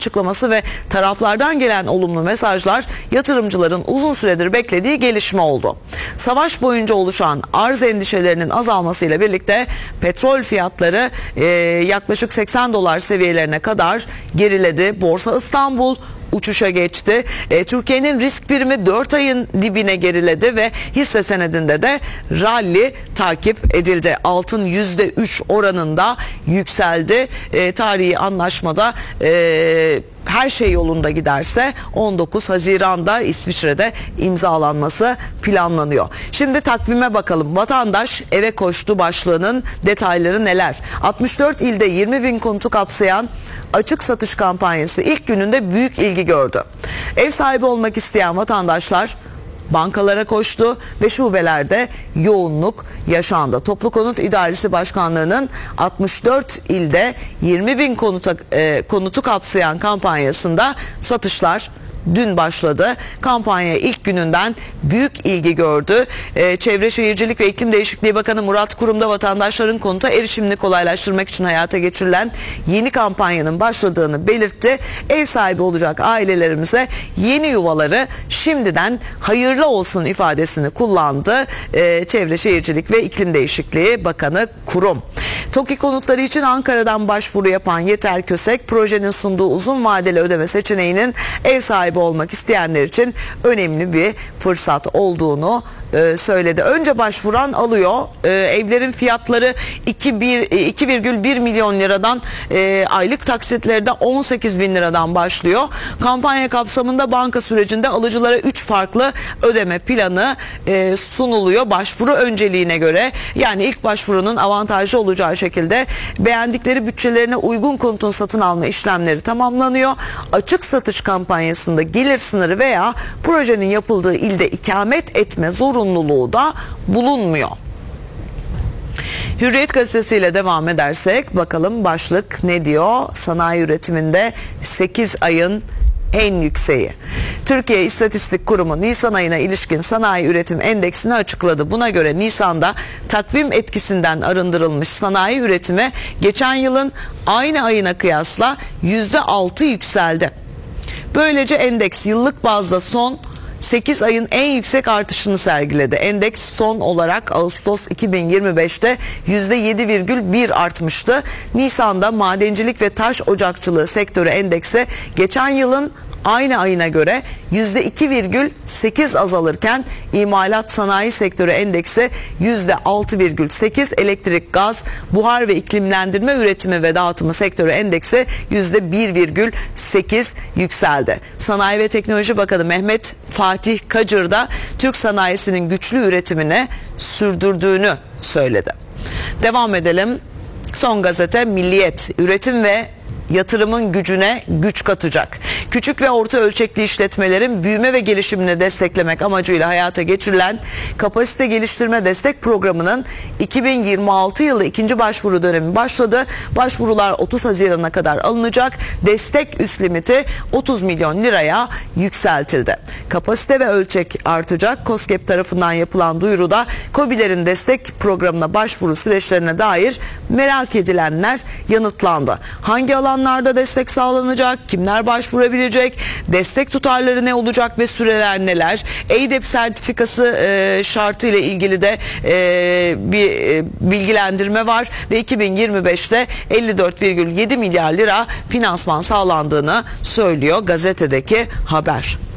açıklaması ve taraflardan gelen olumlu mesajlar yatırımcıların uzun süredir beklediği gelişme oldu. Savaş boyunca oluşan arz endişelerinin azalmasıyla birlikte petrol fiyatları yaklaşık $80 seviyelerine kadar geriledi. Borsa İstanbul uçuşa geçti. Türkiye'nin risk primi 4 ayın dibine geriledi ve hisse senedinde de rally takip edildi. Altın %3 oranında yükseldi. Tarihi anlaşmada her şey yolunda giderse 19 Haziran'da İsviçre'de imzalanması planlanıyor. Şimdi takvime bakalım. Vatandaş eve koştu başlığının detayları neler? 64 ilde 20.000 konutu kapsayan açık satış kampanyası ilk gününde büyük ilgi gördü. Ev sahibi olmak isteyen vatandaşlar bankalara koştu ve şubelerde yoğunluk yaşandı. Toplu Konut İdaresi Başkanlığı'nın 64 ilde 20.000 konutu kapsayan kampanyasında satışlar dün başladı. Kampanya ilk gününden büyük ilgi gördü. Çevre Şehircilik ve İklim Değişikliği Bakanı Murat Kurum da vatandaşların konuta erişimini kolaylaştırmak için hayata geçirilen yeni kampanyanın başladığını belirtti. Ev sahibi olacak ailelerimize yeni yuvaları şimdiden hayırlı olsun ifadesini kullandı. Çevre Şehircilik ve İklim Değişikliği Bakanı Kurum. TOKİ konutları için Ankara'dan başvuru yapan Yeter Kösek, projenin sunduğu uzun vadeli ödeme seçeneğinin ev sahibi olmak isteyenler için önemli bir fırsat olduğunu söyledi. Önce başvuran alıyor. Evlerin fiyatları 2,1 milyon liradan aylık taksitleri de 18 bin liradan başlıyor. Kampanya kapsamında banka sürecinde alıcılara 3 farklı ödeme planı sunuluyor. Başvuru önceliğine göre, yani ilk başvurunun avantajlı olacağı şekilde beğendikleri bütçelerine uygun konutun satın alma işlemleri tamamlanıyor. Açık satış kampanyasında gelir sınırı veya projenin yapıldığı ilde ikamet etme zorunluluğu da bulunmuyor. Hürriyet gazetesiyle devam edersek bakalım başlık ne diyor? Sanayi üretiminde 8 ayın en yükseği. Türkiye İstatistik Kurumu Nisan ayına ilişkin sanayi üretim endeksini açıkladı. Buna göre Nisan'da takvim etkisinden arındırılmış sanayi üretimi geçen yılın aynı ayına kıyasla %6 yükseldi. Böylece endeks yıllık bazda son 8 ayın en yüksek artışını sergiledi. Endeks son olarak Ağustos 2025'te %7,1 artmıştı. Nisan'da madencilik ve taş ocakçılığı sektörü endeksi geçen yılın aynı ayına göre %2,8 azalırken imalat sanayi sektörü endeksi %6,8, elektrik, gaz, buhar ve iklimlendirme üretimi ve dağıtımı sektörü endeksi %1,8 yükseldi. Sanayi ve Teknoloji Bakanı Mehmet Fatih Kacır da Türk sanayisinin güçlü üretimini sürdürdüğünü söyledi. Devam edelim. Son gazete Milliyet. Üretim ve yatırımın gücüne güç katacak. Küçük ve orta ölçekli işletmelerin büyüme ve gelişimini desteklemek amacıyla hayata geçirilen Kapasite Geliştirme Destek Programı'nın 2026 yılı ikinci başvuru dönemi başladı. Başvurular 30 Haziran'a kadar alınacak. Destek üst limiti 30 milyon liraya yükseltildi. Kapasite ve ölçek artacak. KOSGEB tarafından yapılan duyuruda KOBİ'lerin destek programına başvuru süreçlerine dair merak edilenler yanıtlandı. Hangi alanlarda destek sağlanacak? Kimler başvurabilecek? Destek tutarları ne olacak ve süreler neler? EYDEP sertifikası şartı ile ilgili de bir bilgilendirme var ve 2025'te 54,7 milyar lira finansman sağlandığını söylüyor gazetedeki haber.